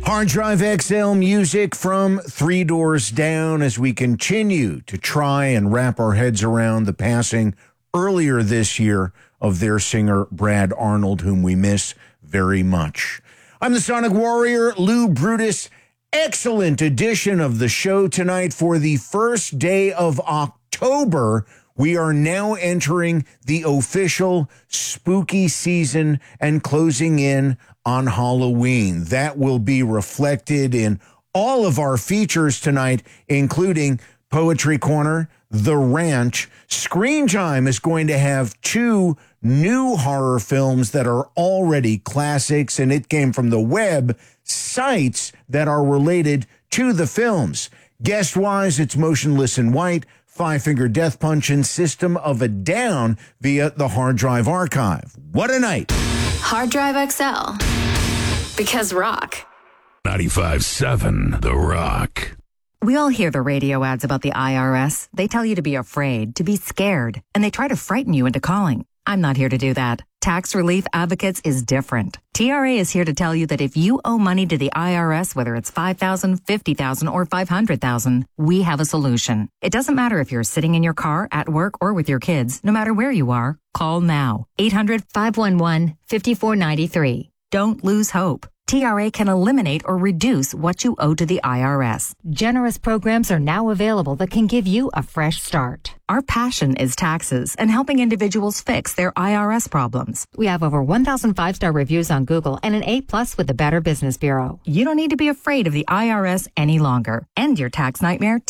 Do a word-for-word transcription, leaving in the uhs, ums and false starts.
Hard Drive X L music from Three Doors Down as we continue to try and wrap our heads around the passing earlier this year of their singer Brad Arnold, whom we miss very much. I'm the Sonic Warrior, Lou Brutus. Excellent edition of the show tonight for the first day of October. We are now entering the official spooky season and closing in on Halloween. That will be reflected in all of our features tonight, including Poetry Corner, The Ranch. Screen Time is going to have two new horror films that are already classics, and it came from the web sites that are related to the films. Guest-wise, it's Motionless in White, Five Finger Death Punch, and System of a Down via the Hard Drive Archive. What a night. Hard Drive X L. Because rock. ninety-five seven The Rock. We all hear the radio ads about the I R S. They tell you to be afraid, to be scared, and they try to frighten you into calling. I'm not here to do that. Tax Relief Advocates is different. T R A is here to tell you that if you owe money to the I R S, whether it's five thousand dollars, fifty thousand dollars, or five hundred thousand dollars, we have a solution. It doesn't matter if you're sitting in your car, at work, or with your kids. No matter where you are, call now. eight hundred, five one one, five four nine three. Don't lose hope. T R A can eliminate or reduce what you owe to the I R S. Generous programs are now available that can give you a fresh start. Our passion is taxes and helping individuals fix their I R S problems. We have over one thousand five-star reviews on Google and an A plus with the Better Business Bureau. You don't need to be afraid of the I R S any longer. End your tax nightmare